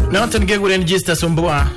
Noton kekuren Jista Sumbua.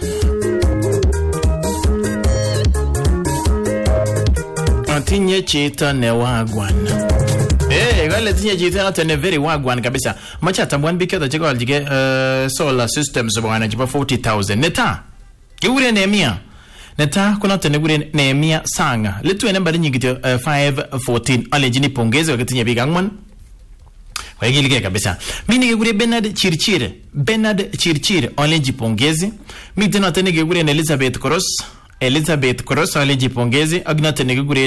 Tinye chito ne wagwan. Kale tinye chito noton ne very wagwan kabisa. Macha tamwan bikyo cheko aljige solar systems bwana jipa 40,000. Neta. Kekuren Nehemia. Neta kuna noton kekuren Nehemia Sanga. Letu namba nyingityo 514. Ale jini pongeze wakitinye bigangman. Waigilike kabisa. Mimi nikekure Bernard Chirchir oleji pongezi. Mimi tena tena nikekure Elizabeth Cross oleji pongezi. Agna tena nikekure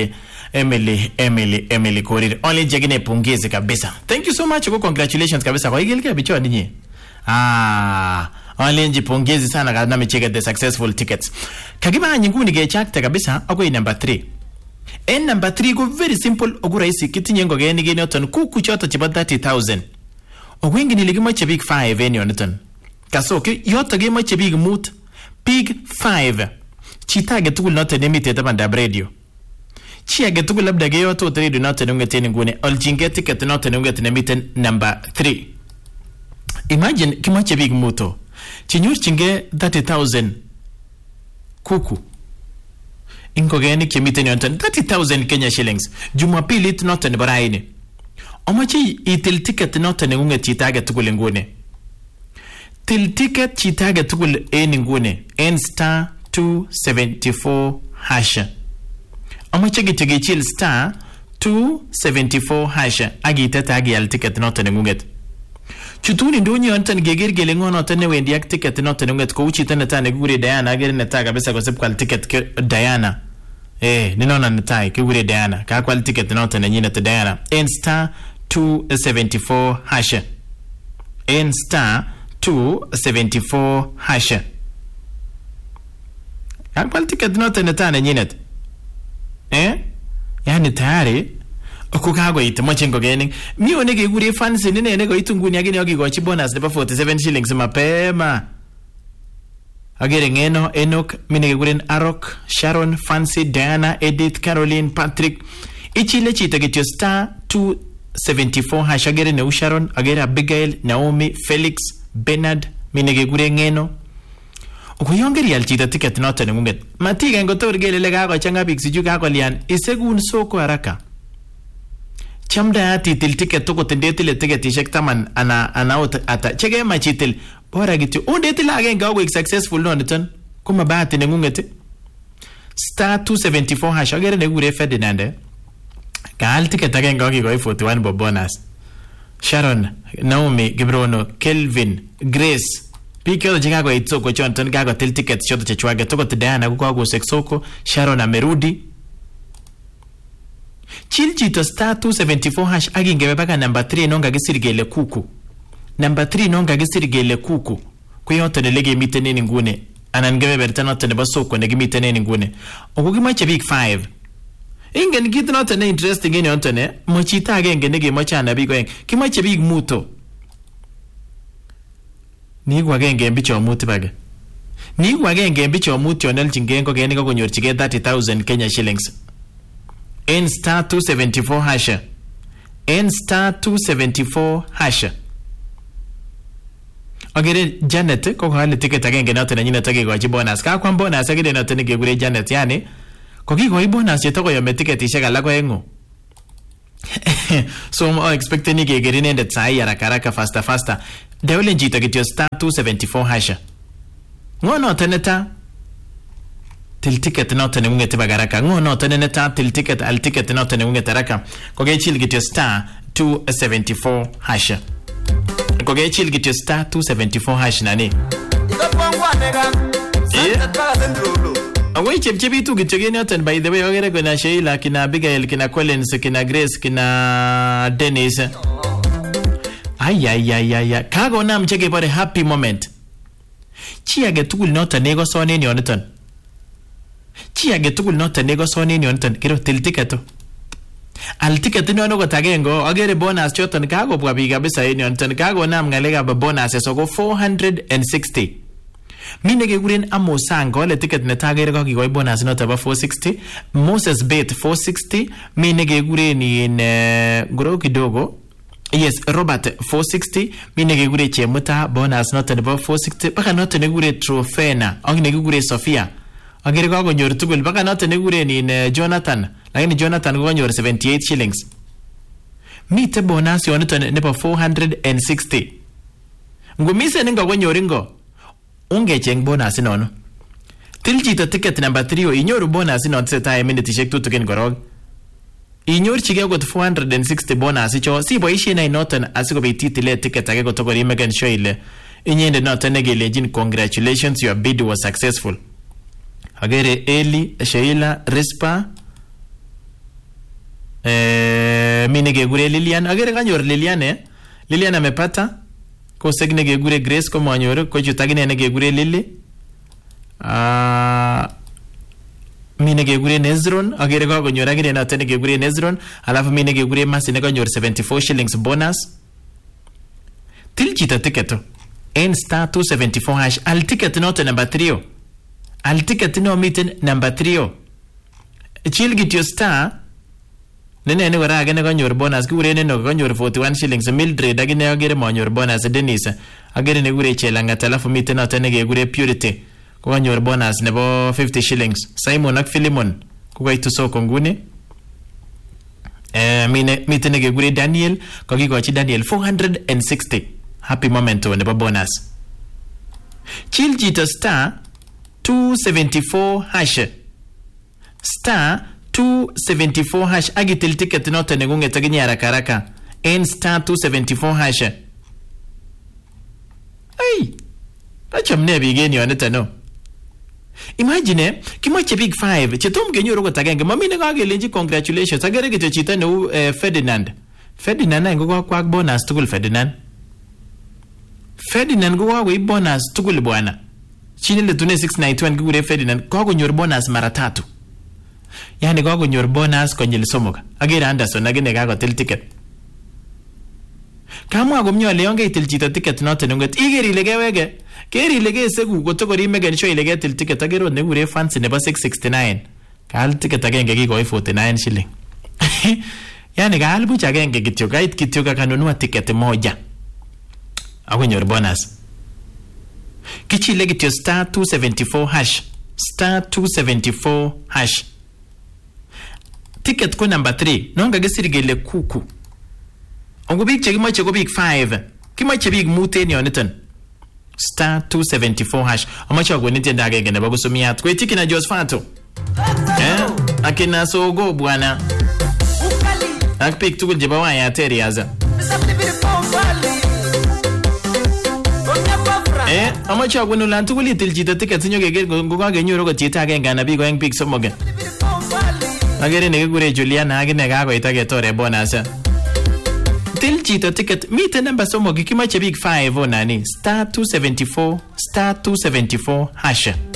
Emily Korir oleji agine pongezi kabisa. Thank you so much. Congratulations kabisa. Waigilike bicho ninyi. Oleji pongezi sana kana mecheka the successful tickets. Kagiba nyinguni gechakta kabisa ako number 3. And number 3 go very simple oguraisi kitinye ngogeni geni oton kuku choto chiba 30,000. Ogwengi niligimoche big 5 eni onoton. Kasoke yoto gemoche big moot big 5. Chitage tugul noton nemite tabanda radio. Chiage tugul labda ge yoto radio noton ngeten ngune oljinge ticket noton ngeten nemite number 3. Imagine kimoche big mooto. Chinyorchinge 30,000 kuku. Ingogeni kimiten yonton 30,000 Kenya shillings. Jumapili noton baraini. Omachi itil ticket noton ngunge chitage tugul ngune. Til ticket chitage tugul ngune. N star 274 hash. Omachi gitigi chill star 274 hash. Agi teta agi al ticket noton ngunget. Chutuni ndonyo yonton gegergele ngono noton ne wendi ak ticket noton ngunget ko uchi tena tane gure Diana agere neta kabisa kosep kwal ticket ke Diana. Ninona netai kugure Diana ka kwal ticket noton nyine to Diana. N star 274 hash. N star 274 hash. Ka kwal ticket noton netane nyine. Yani tayari okukago itomoche ngogeni mione gegure fans nene nego itunguni agini ogigochi bonus nebo 47 shillings mapema. Agere ngeno Enoch mine geguren Arok Sharon Fancy Diana Edith Caroline Patrick ichile chita getyo star 274 hash. Agere ne Sharon agere Abigail Naomi Felix Bernard mine gegure ngeno okuyongeri al chita ticket noton ngunget matiga ngotor gelele gago changa big siju gago lian isegun soko haraka. Chamda ati til ticket to kotendetile ticket ishek taman ana ata chege machitil bora gitu ondetil agenge go successful noton kuma bahati nengungete star 274 hash agere negure Ferdinand kaal ticket agenge go 41 bo bonus. Sharon Naomi Gibrono Kelvin Grace Piko jinga go itsoko chonton gago til ticket choto chechwage to Diana go sexoko Sharon amerudi. Chilchito star 274 hash agingebe baka number 3 nonga gisirigele kuku. Number 3 nonga gisirigele kuku. Kuyoto nelege mitene ngune. Anangebe bertanote ne basoko ne mitene ngune. Okugimache big 5. Ingen git note ne interesting ene ontone. Mochita agenge nege machana big eng. Kimache big muto. Ni kwa agenge mbicho muti bage. Ni kwa agenge mbicho muti onel chingengo geni ko konyorchige 30,000 Kenya shillings. N star 274 hash. N star 274 hash. Agere Janet ko hali ticket agenge noton nyine tage go bonus. Ka kwa bonus agere noton ngegure Janet yani ko ki go bonus yeto ko yome ticket ishaka la ko engo. So I'm expecting ni gegere nende tsai haraka faster. Dewle njita getyo star 274 hash. Ngono teneta til ticket noton ngungete bagaraka ngono teneta til ticket al ticket noton ngungete raka koge chil getyo star 274 hash. Koge chil getyo star 274 hash nani awai chepchebi tu getyo geni noton. By the way ogere kuna Sheila kina Abigail kina Collins kina Grace kina Dennis ay kago nam chege bore happy moment chiage tugul noton nego soneni onoton. Chiage tugul noton nego soneni onoton kiro til ticket. Al ticket no go tagengo agere bonus choton kago bwa biga kabisa eni onoton kago nam ngalega ba bonus so go 460. Mine geguren Amosango le ticket ne tagere ko ki bonus noton ba 460. Moses Bet 460. Mine geguren in goro kidogo Yes, Robert 460, mi nekekure Chemuta bonus noton nebo 460, baka noton nekekure Trofena, ak nekekure Sofia. Agere kakonyor tugul baka noton nekekure nin Jonathan, lakini Jonathan kokanyor 78 shillings. Mite bonus yoniton nebo 460. Ngomise ningo konyor ingo, ungecheng bonus inono. Til chito ticket number 3 inyoru bonus inono tesetai minitishek tutukin korok. Inyorchigei kot 460 bonus icho si boisien ai noton asikobit itile ticket age kotokori meken sure ile inyende noton nekelejin congratulations, your bid was successful. Agere Eli, Sheila, Rispa, mimi nekekure Lilian. Agere kanyor Lilian Lilian amepata. Kosek nekekure Grace komanyor, kochut akine nekekure Lily. Mi nekekure Nezron, agere kakonyor akine noton nekekure Nezron, alafu mi nekekure Masi nekanyor 74 shillings bonus. Til chito ticket en star 274 hash al ticket noton number 3. Al ticket no miten number 3. Chil kityo star nene kora age nekanyor bonus kikure neno kanyor 41 shillings. Mildred akine agere manyor bonus. Dennis agere nekure Chelangat, alafu miten noton nekekure Purity kokanyor bonus nebo 50 shillings. Simon ak Philemon kokaitu soko nguni. Miten nekekure Daniel kakikochi Daniel 460 happy momento nebo bonus. Chil chito star 274 hash star 274 hash agitil ticket noton negunget akinye haraka en star 274 hash. Ay, achomne bigen yonito no. Imagine kimoche big 5 chetom kenyoru kot agenge mami nekakelenji congratulations. Agere kityo chito neu Ferdinand ngo kakwak bonus tugul. Ferdinand ngo kakoib bonus tugul bwana. Chini letune 691 kikure Ferdinand kakonyor bonus mara 3. Yani kakonyor bonus konyil 3. Agere Anderson akine kakotil ticket. Kamwa komnye ale yon keitil chito ticket noton ngunget iker ile kewege. Ker ile kesegu kotokori meken sure ile ketil ticket. Agere nekure fancy nebo 669. Kaal ticket agenge kikoi 49 shilling. Yani kaal buch agenge kityo kait kityo kakanunua ticket moja. Akonyor bonus. Kichile kityo star 274 hash. Star 274 hash. Ticket ko number 3. Nonga gesiri gele kuku. Ongo big chekimoche ko big 5. Kimoche big muten yoniton. Star 274 hash. Amacha ko nitenda agenge nebo kusumiat. Ko itiki na Josfato. Akina sogo bwana. Akpik tugul jeba wa ya teriaza. Amacha ko nulan tugul itil chito ticket sinyo keger ngo kakenyoru ko chito agenge na big oeng big somoge. Agere nekekure Juliana akine kakoita ketore bonus. Til chito ticket miten number somoge kimoche big 5 onani star 274 hash.